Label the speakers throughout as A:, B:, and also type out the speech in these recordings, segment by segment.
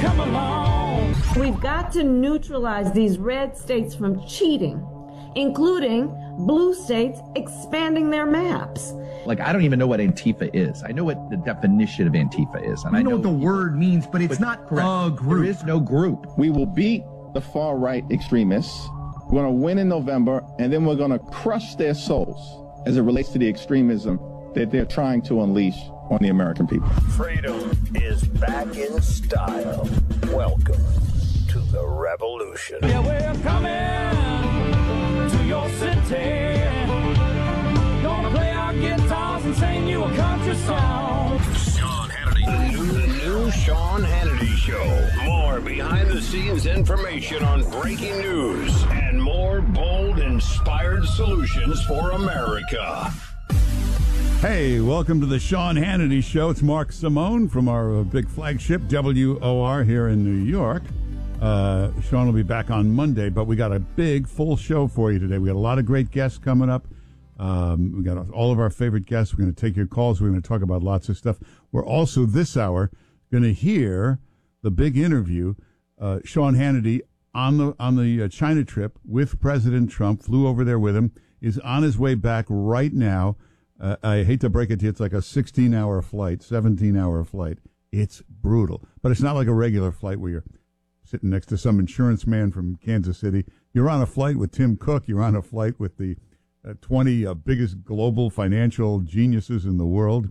A: come along.
B: We've got to neutralize these red states from cheating, including blue states expanding their maps.
C: Like, I don't even know what Antifa is. I know what the definition of Antifa is. And
D: I know what the word means, but it's not a group.
C: There is no group.
E: We will beat the far-right extremists. We're going to win in November, and then we're going to crush their souls as it relates to the extremism that they're trying to unleash on the American people.
F: Freedom is back in style. Welcome to the revolution.
A: Yeah, we're coming to your city. Gonna play our guitars and sing you a country song.
F: Sean Hannity. The new Sean Hannity Show. More behind-the-scenes information on breaking news and more bold, inspired solutions for America.
G: Hey, welcome to the Sean Hannity Show. It's Mark Simone from our big flagship, WOR, here in New York. Sean will be back on Monday, but we got a big, full show for you today. We got a lot of great guests coming up. We got all of our favorite guests. We're going to take your calls. We're going to talk about lots of stuff. We're also, this hour, going to hear the big interview. Sean Hannity on the China trip with President Trump, flew over there with him, is on his way back right now. I hate to break it to you, it's like a 16-hour flight, 17-hour flight. It's brutal. But it's not like a regular flight where you're sitting next to some insurance man from Kansas City. You're on a flight with Tim Cook. You're on a flight with the 20 biggest global financial geniuses in the world.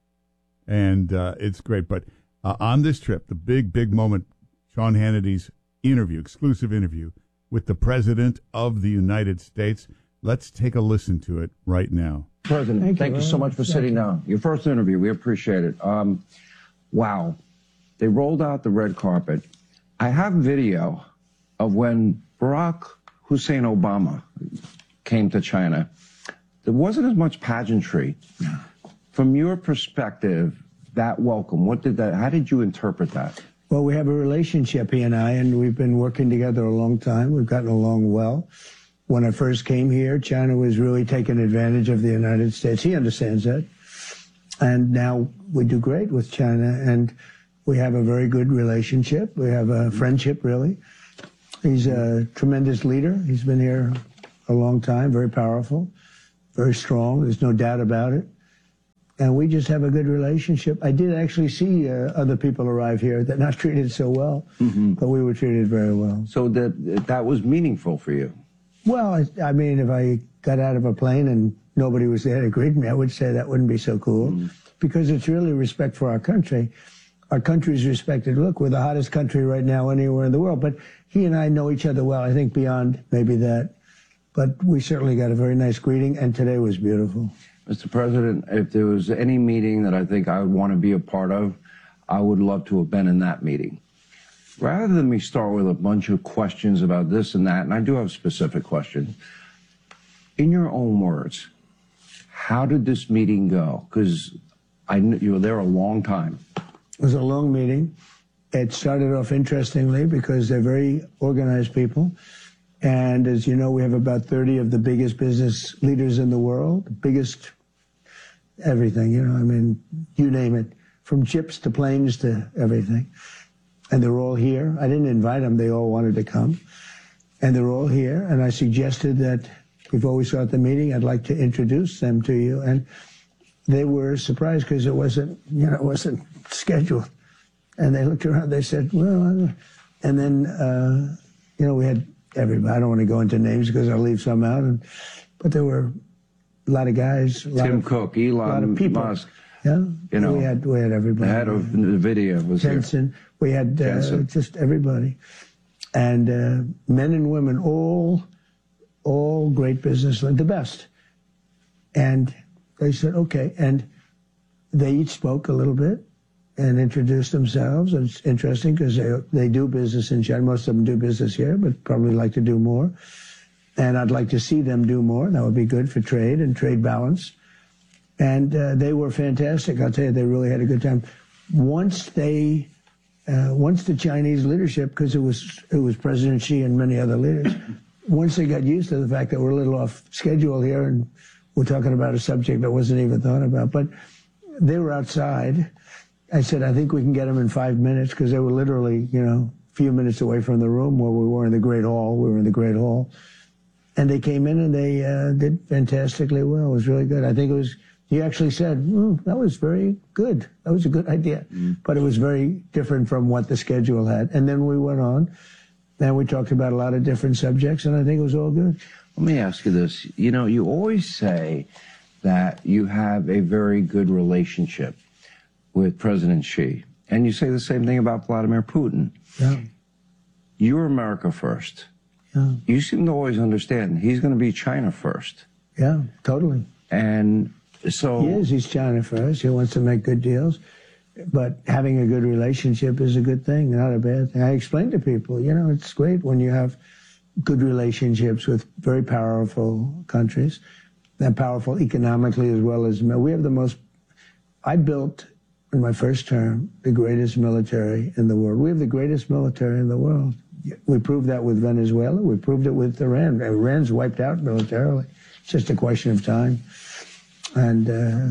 G: And it's great. But on this trip, the big moment, Sean Hannity's interview, exclusive interview with the President of the United States. Let's take a listen to it right now.
H: President, thank you so much for sitting down. Your first interview, we appreciate it. Wow. They rolled out the red carpet. I have video of when Barack Hussein Obama came to China. There wasn't as much pageantry. From your perspective, that welcome, how did you interpret that?
I: Well, we have a relationship, he and I, and we've been working together a long time. We've gotten along well. When I first came here, China was really taking advantage of the United States. He understands that. And now we do great with China, and we have a very good relationship. We have a friendship, really. He's a tremendous leader. He's been here a long time, very powerful, very strong. There's no doubt about it. And we just have a good relationship. I did actually see other people arrive here that not treated so well, but we were treated very well.
H: So that was meaningful for you?
I: Well, I mean, if I got out of a plane and nobody was there to greet me, I would say that wouldn't be so cool, because it's really respect for our country. Our country's respected. Look, we're the hottest country right now anywhere in the world, but he and I know each other well, I think beyond maybe that. But we certainly got a very nice greeting, and today was beautiful.
H: Mr. President, if there was any meeting that I think I would want to be a part of, I would love to have been in that meeting. Rather than me start with a bunch of questions about this and that, and I do have specific questions, in your own words, how did this meeting go? Because I knew you were there a long time.
I: It was a long meeting. It started off interestingly because they're very organized people. And as you know, we have about 30 of the biggest business leaders in the world, biggest everything, you know, I mean, you name it, from chips to planes to everything. And they're all here. I didn't invite them. They all wanted to come. And they're all here. And I suggested that before we start the meeting, I'd like to introduce them to you. And they were surprised because it wasn't, you know, it wasn't scheduled. And they looked around, they said, well, and then, you know, we had everybody. I don't want to go into names because I'll leave some out. But there were a lot of guys.
H: Tim Cook, Elon Musk.
I: Yeah,
H: you know,
I: we had everybody.
H: The head of NVIDIA was
I: Jensen.
H: here.
I: We had just everybody, and men and women, all great businessmen, the best. And they said, okay, and they each spoke a little bit and introduced themselves. And it's interesting because they do business in China. Most of them do business here, but probably like to do more. And I'd like to see them do more. That would be good for trade and trade balance. And they were fantastic. I'll tell you, they really had a good time. Once the Chinese leadership, because it was President Xi and many other leaders, once they got used to the fact that we're a little off schedule here and we're talking about a subject that wasn't even thought about, but they were outside I said, I think we can get them in 5 minutes, because they were literally, a few minutes away from the room where we were in the Great Hall. We were in the Great Hall. And they came in and they did fantastically well. It was really good. I think it was, he actually said, that was very good. That was a good idea. But it was very different from what the schedule had. And then we went on, and we talked about a lot of different subjects, and I think it was all good.
H: Let me ask you this. You always say that you have a very good relationship with President Xi. And you say the same thing about Vladimir Putin.
I: Yeah.
H: You're America first.
I: Yeah.
H: You seem to always understand he's going to be China first.
I: Yeah, totally.
H: And so...
I: He is. He's China first. He wants to make good deals. But having a good relationship is a good thing, not a bad thing. I explain to people, it's great when you have good relationships with very powerful countries. They're powerful economically as well as... We have the most... I built... in my first term, the greatest military in the world. We have the greatest military in the world. We proved that with Venezuela. We proved it with Iran. Iran's wiped out militarily. It's just a question of time. And,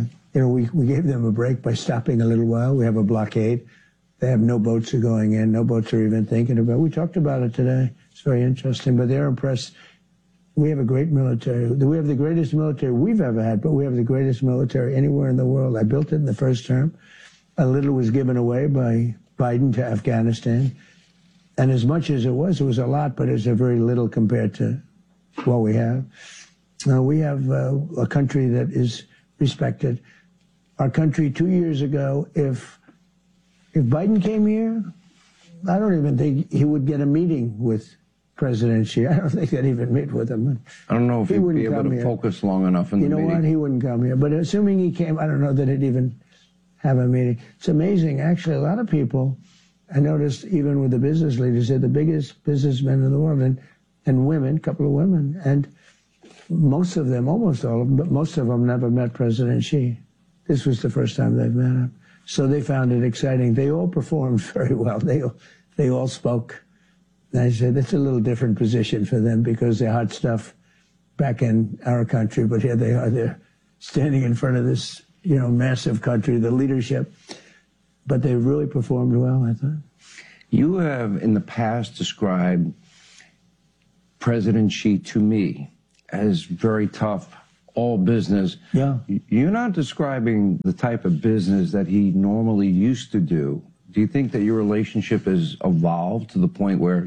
I: we gave them a break by stopping a little while. We have a blockade. They have no boats are going in. No boats are even thinking about it. We talked about it today. It's very interesting. But they're impressed. We have a great military. We have the greatest military we've ever had, but we have the greatest military anywhere in the world. I built it in the first term. A little was given away by Biden to Afghanistan. And as much as it was a lot, but it's a very little compared to what we have. We have a country that is respected. Our country 2 years ago, if Biden came here, I don't even think he would get a meeting with President Xi. I don't think they'd even meet with him.
H: I don't know if he'd be able to focus long enough in the meeting.
I: You know what? He wouldn't come here. But assuming he came, I don't know that he'd even have a meeting. It's amazing. Actually, a lot of people, I noticed even with the business leaders, they're the biggest businessmen in the world, and women, a couple of women. And most of them, almost all of them, but most of them never met President Xi. This was the first time they've met him. So they found it exciting. They all performed very well. They all spoke. And I said, that's a little different position for them because they're hot stuff back in our country, but here they are. They're standing in front of this massive country, the leadership, but they really performed well, I thought.
H: You have in the past described President Xi to me as very tough, all business.
I: Yeah.
H: You're not describing the type of business that he normally used to do. Do you think that your relationship has evolved to the point where,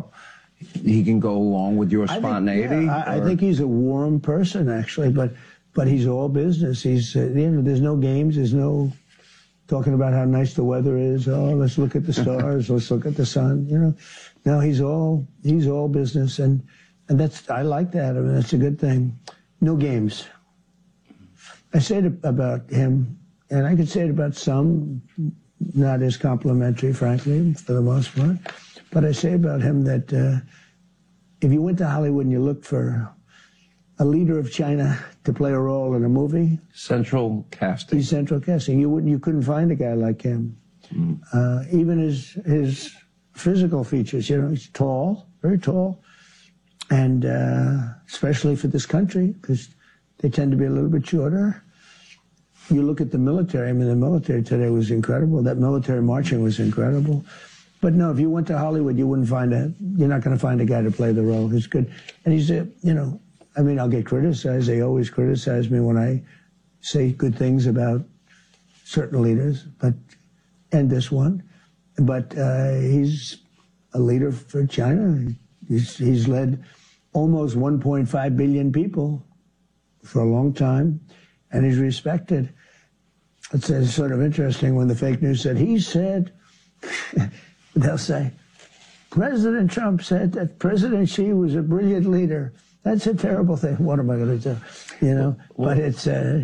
H: he can go along with your spontaneity?
I: I think he's a warm person, actually, but he's all business. He's, there's no games. There's no talking about how nice the weather is. Oh, let's look at the stars. Let's look at the sun. No, he's all business, and I like that. I mean, that's a good thing. No games. I say it about him, and I could say it about some, not as complimentary, frankly, for the most part. But I say about him that if you went to Hollywood and you looked for a leader of China to play a role in a movie,
H: central casting.
I: He's central casting. You couldn't find a guy like him. Even his physical features. He's tall, very tall, and especially for this country because they tend to be a little bit shorter. You look at the military. I mean, the military today was incredible. That military marching was incredible. But no, if you went to Hollywood, you're not going to find a guy to play the role. He's good, and he's I'll get criticized. They always criticize me when I say good things about certain leaders, and this one. But he's a leader for China. He's led almost 1.5 billion people for a long time, and he's respected. It's sort of interesting when the fake news said, he said, they'll say, President Trump said that President Xi was a brilliant leader. That's a terrible thing. What am I going to do? But it's,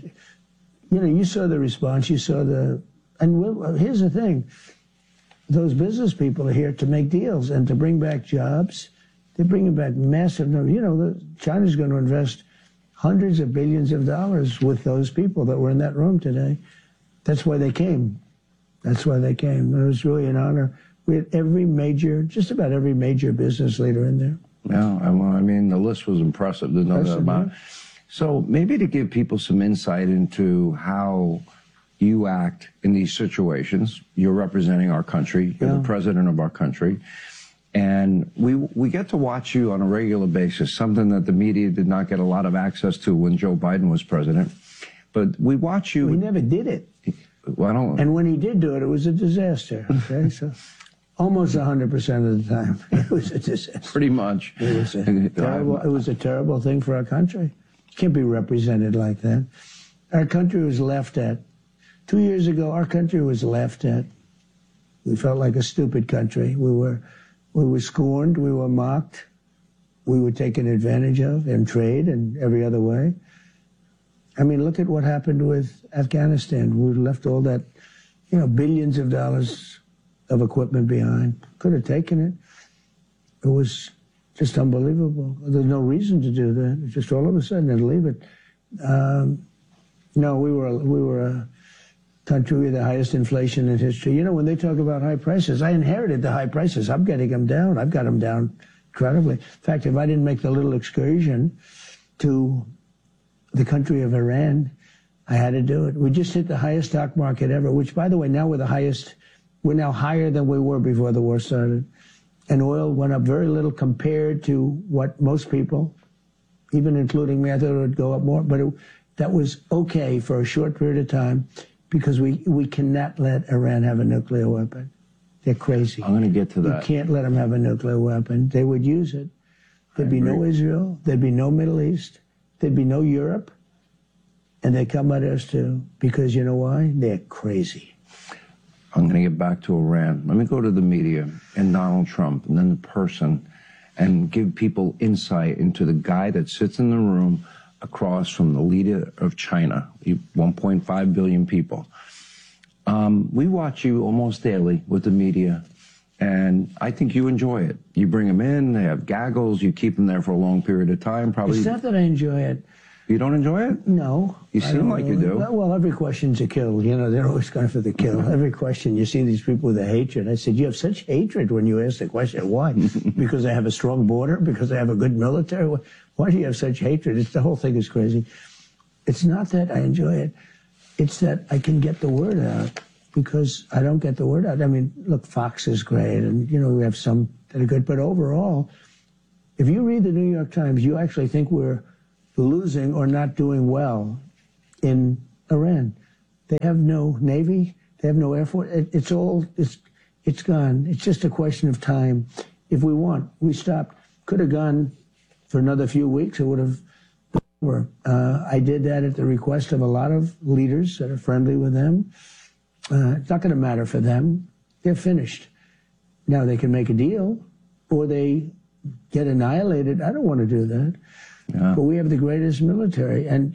I: you saw the response. You saw and here's the thing. Those business people are here to make deals and to bring back jobs. They're bringing back massive numbers. China's going to invest hundreds of billions of dollars with those people that were in that room today. That's why they came. That's why they came. It was really an honor. We had just about every major business leader in there.
H: Yeah, I mean, the list was impressive. There's no doubt about it. So maybe to give people some insight into how you act in these situations. You're representing our country. You're the president of our country. And we get to watch you on a regular basis, something that the media did not get a lot of access to when Joe Biden was president. But we watch you.
I: We never did it.
H: Well,
I: and when he did do it, it was a disaster. Okay, so almost 100% of the time, it was a disaster.
H: Pretty much.
I: It was a terrible thing for our country. Can't be represented like that. Our country was laughed at. 2 years ago, our country was laughed at. We felt like a stupid country. We were scorned. We were mocked. We were taken advantage of in trade and every other way. I mean, look at what happened with Afghanistan. We left all that, billions of dollars of equipment behind. Could have taken it. It was just unbelievable. There's no reason to do that. Just all of a sudden and leave it. No, we were a country with the highest inflation in history. When they talk about high prices, I inherited the high prices. I'm getting them down. I've got them down incredibly. In fact, if I didn't make the little excursion to the country of Iran, I had to do it. We just hit the highest stock market ever, which, by the way, now we're now higher than we were before the war started. And oil went up very little compared to what most people, even including me, I thought it would go up more. But that was okay for a short period of time because we cannot let Iran have a nuclear weapon. They're crazy.
H: I'm going to get to that.
I: You can't let them have a nuclear weapon. They would use it. There'd be no Israel. There'd be no Middle East. There'd be no Europe. And they come at us too. Because you know why? They're crazy.
H: I'm going to get back to Iran. Let me go to the media and Donald Trump and then the person and give people insight into the guy that sits in the room across from the leader of China, 1.5 billion people. We watch you almost daily with the media, and I think you enjoy it. You bring them in, they have gaggles, you keep them there for a long period of time. Probably.
I: It's not that I enjoy it.
H: You don't enjoy it?
I: No.
H: You seem like you do.
I: Well, every question's a kill. They're always going for the kill. Every question, you see these people with a hatred. I said, you have such hatred when you ask the question. Why? Because they have a strong border? Because they have a good military? Why do you have such hatred? The whole thing is crazy. It's not that I enjoy it. It's that I can get the word out because I don't get the word out. I mean, look, Fox is great, and, we have some that are good. But overall, if you read the New York Times, you actually think we're losing or not doing well in Iran. They have no Navy. They have no Air Force. It's gone. It's just a question of time. If we want, we stopped. Could have gone for another few weeks. It would have been over. I did that at the request of a lot of leaders that are friendly with them. It's not going to matter for them. They're finished. Now they can make a deal or they get annihilated. I don't want to do that. Yeah. But we have the greatest military. And,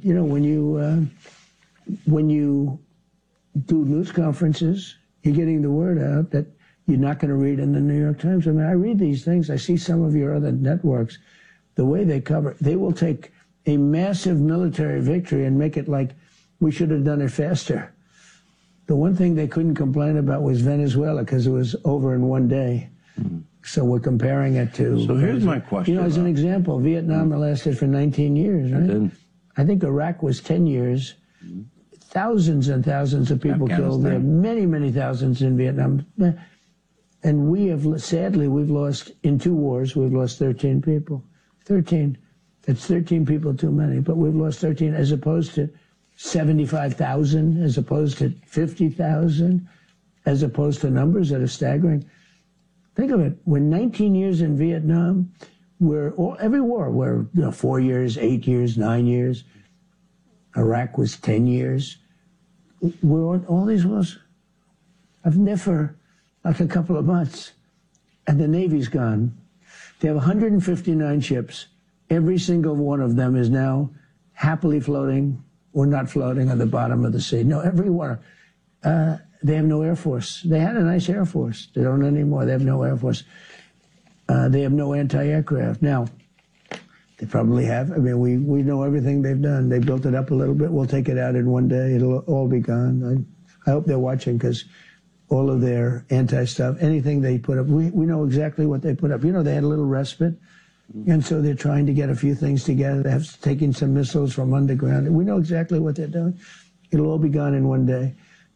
I: when you do news conferences, you're getting the word out that you're not going to read in the New York Times. I mean, I read these things. I see some of your other networks, the way they cover, they will take a massive military victory and make it like we should have done it faster. The one thing they couldn't complain about was Venezuela because it was over in one day. Mm-hmm. So we're comparing it to...
H: So here's my question.
I: As an example, Vietnam lasted for 19 years, right? I think Iraq was 10 years. Thousands and thousands of people killed there. Many, many thousands in Vietnam. And we have, sadly, we've lost, in 2 wars, we've lost 13 people. 13. That's 13 people too many. But we've lost 13 as opposed to 75,000, as opposed to 50,000, as opposed to numbers that are staggering. Think of it. We're 19 years in Vietnam. Every war, we're 4 years, 8 years, 9 years. Iraq was 10 years. We're on all these wars. I've never, like a couple of months, and the Navy's gone. They have 159 ships. Every single one of them is now happily floating or not floating at the bottom of the sea. No, every one. They have no Air Force. They had a nice Air Force. They don't anymore. They have no Air Force. They have no anti-aircraft. Now, they probably have. I mean, we know everything they've done. They built it up a little bit. We'll take it out in one day. It'll all be gone. I hope they're watching because all of their anti-stuff, anything they put up, we know exactly what they put up. They had a little respite. And so they're trying to get a few things together. They're taking some missiles from underground. We know exactly what they're doing. It'll all be gone in one day.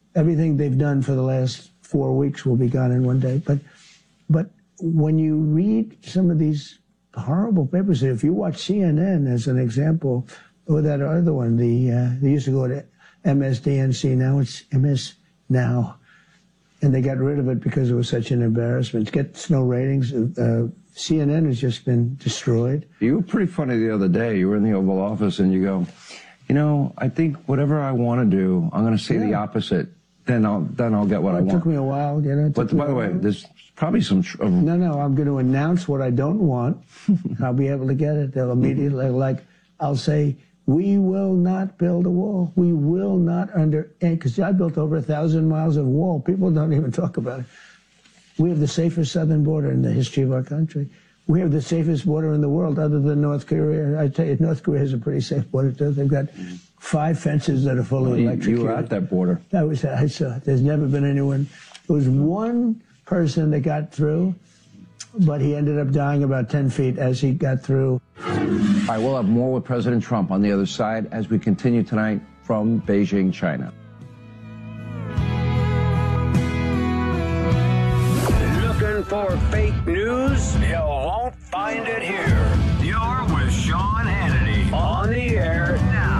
I: everything they've done for the last 4 weeks will be gone in one day. But when you read some of these horrible papers, if you watch CNN as an example, or that other one, they used to go to MSDNC, now it's MS Now, and they got rid of it because it was such an embarrassment. It gets no ratings. CNN has just been destroyed.
H: You were pretty funny the other day. You were in the Oval Office and you go, you know, I think whatever I want to do, I'm going to say the opposite. Then I'll get what I want.
I: It took me a while, you know.
H: But by the way, there's probably some...
I: No, I'm going to announce what I don't want. I'll be able to get it. They'll immediately, like, I'll say, we will not build a wall. We will not because I built over 1,000 miles of wall. People don't even talk about it. We have the safest southern border in the history of our country. We have the safest border in the world other than North Korea. I tell you, North Korea has a pretty safe border, too. They've got 5 fences that are fully electrocuted.
H: You were at that border.
I: I saw it. There's never been anyone. There was one person that got through, but he ended up dying about 10 feet as he got through.
H: All right, we'll have more with President Trump on the other side as we continue tonight from Beijing, China.
F: Looking for fake news? You won't find it here. You're with Sean Hannity on the air now.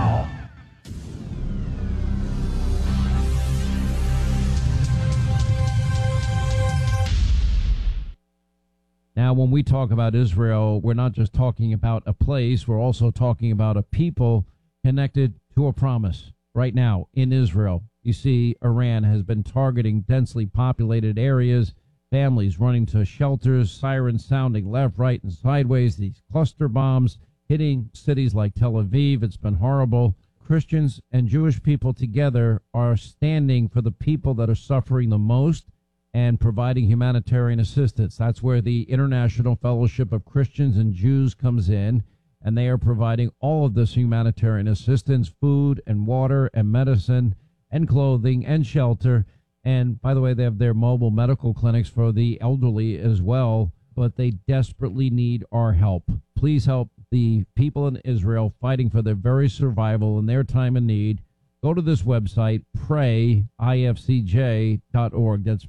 J: Now, when we talk about Israel, we're not just talking about a place. We're also talking about a people connected to a promise. Right now in Israel, you see Iran has been targeting densely populated areas, families running to shelters, sirens sounding left, right, and sideways, these cluster bombs hitting cities like Tel Aviv. It's been horrible. Christians and Jewish people together are standing for the people that are suffering the most and providing humanitarian assistance. That's where the International Fellowship of Christians and Jews comes in, and they are providing all of this humanitarian assistance, food and water and medicine and clothing and shelter. And by the way, they have their mobile medical clinics for the elderly as well, but they desperately need our help. Please help the people in Israel fighting for their very survival in their time of need. Go to this website, prayifcj.org. That's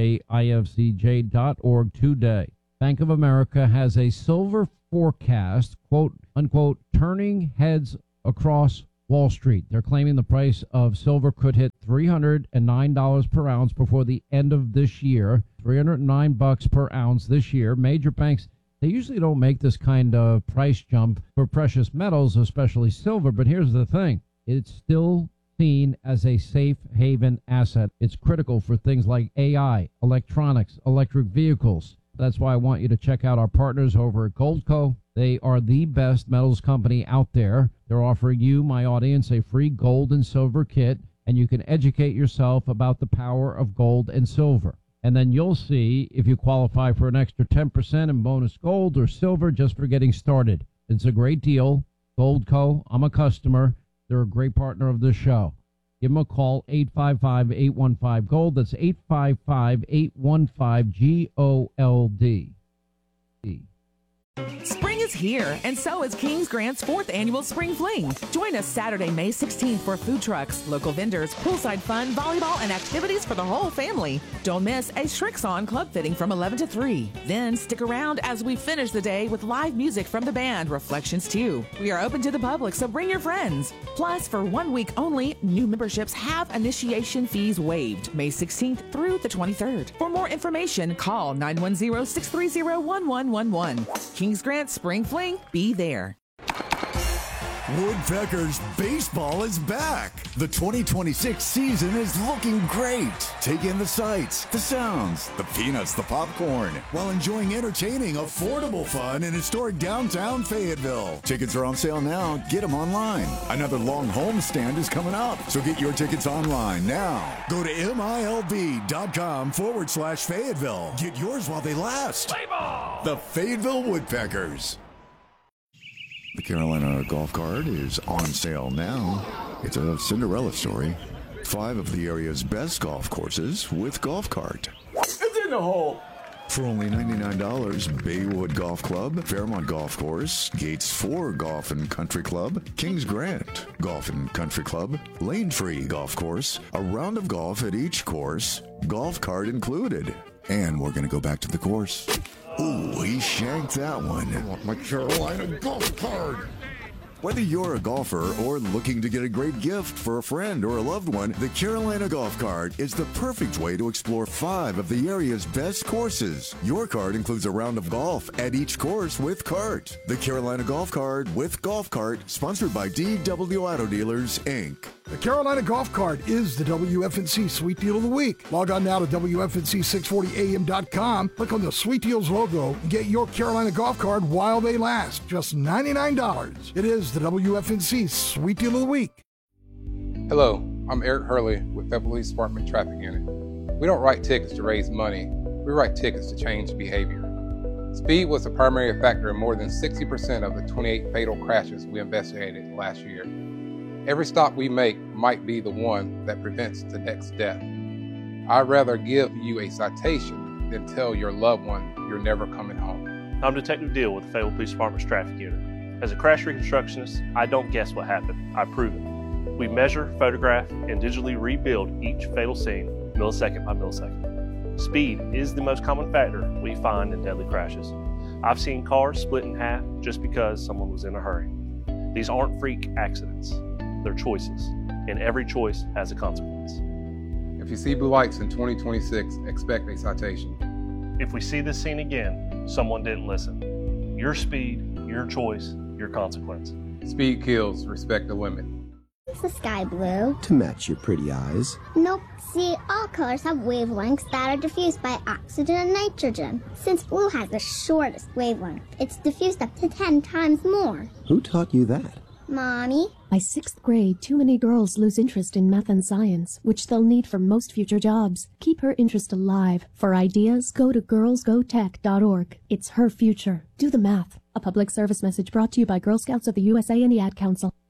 J: prayifcj.org today. Bank of America has a silver forecast, quote, unquote, turning heads across Wall Street. They're claiming the price of silver could hit $309 per ounce before the end of this year, $309 per ounce this year. Major banks, they usually don't make this kind of price jump for precious metals, especially silver. But here's the thing. It's still seen as a safe haven asset. It's critical for things like AI, electronics, electric vehicles. That's why I want you to check out our partners over at Goldco. They are the best metals company out there. They're offering you, my audience, a free gold and silver kit, and you can educate yourself about the power of gold and silver. And then you'll see if you qualify for an extra 10% in bonus gold or silver just for getting started. It's a great deal. Goldco, I'm a customer. They're a great partner of this show. Give them a call, 855-815-GOLD. That's 855-815-GOLD.
K: Spring is here, and so is Kings Grant's 4th annual Spring Fling. Join us Saturday, May 16th for food trucks, local vendors, poolside fun, volleyball, and activities for the whole family. Don't miss a Shrix-On club fitting from 11 to 3. Then stick around as we finish the day with live music from the band Reflections 2. We are open to the public, so bring your friends. Plus, for 1 week only, new memberships have initiation fees waived, May 16th through the 23rd. For more information, call 910-630-1111. Kings Grant Spring Fling, be there.
L: Woodpeckers baseball is back. The 2026 season is looking great. Take in the sights, the sounds, the peanuts, the popcorn, while enjoying entertaining, affordable fun in historic downtown Fayetteville. Tickets are on sale now. Get them online. Another long homestand is coming up, so get your tickets online now. Go to MILB.com/Fayetteville. Get yours while they last. Play ball! The Fayetteville Woodpeckers. The Carolina Golf Cart is on sale now. It's a Cinderella story. 5 of the area's best golf courses with Golf Cart.
M: It's in the hole.
L: For only $99, Baywood Golf Club, Fairmont Golf Course, Gates 4 Golf and Country Club, Kings Grant Golf and Country Club, Lane Free Golf Course, a round of golf at each course, golf cart included. And we're going to go back to the course. Ooh, he shanked that one. I want my Carolina golf cart. Whether you're a golfer or looking to get a great gift for a friend or a loved one, the Carolina Golf Cart is the perfect way to explore 5 of the area's best courses. Your cart includes a round of golf at each course with cart. The Carolina Golf Cart with golf cart, sponsored by DW Auto Dealers, Inc.
M: The Carolina Golf Cart is the WFNC Sweet Deal of the Week. Log on now to WFNC640AM.com, click on the Sweet Deals logo, and get your Carolina Golf Cart while they last. Just $99. It is the WFNC Sweet Deal of the Week.
N: Hello, I'm Eric Hurley with Federal Police Department Traffic Unit. We don't write tickets to raise money. We write tickets to change behavior. Speed was the primary factor in more than 60% of the 28 fatal crashes we investigated last year. Every stop we make might be the one that prevents the next death. I'd rather give you a citation than tell your loved one you're never coming home.
O: I'm Detective Deal with the Fayetteville Police Department's Traffic Unit. As a crash reconstructionist, I don't guess what happened, I prove it. We measure, photograph, and digitally rebuild each fatal scene millisecond by millisecond. Speed is the most common factor we find in deadly crashes. I've seen cars split in half just because someone was in a hurry. These aren't freak accidents. They're choices, and every choice has a consequence.
N: If you see blue lights in 2026, expect a citation.
O: If we see this scene again, someone didn't listen. Your speed, your choice, your consequence.
N: Speed kills, respect the limit.
P: Is the sky blue?
Q: To match your pretty eyes.
P: Nope. See, all colors have wavelengths that are diffused by oxygen and nitrogen. Since blue has the shortest wavelength, it's diffused up to 10 times more.
Q: Who taught you that?
P: Mommy?
R: By 6th grade, too many girls lose interest in math and science, which they'll need for most future jobs. Keep her interest alive. For ideas, go to girlsgotech.org. It's her future. Do the math. A public service message brought to you by Girl Scouts of the USA and the Ad Council.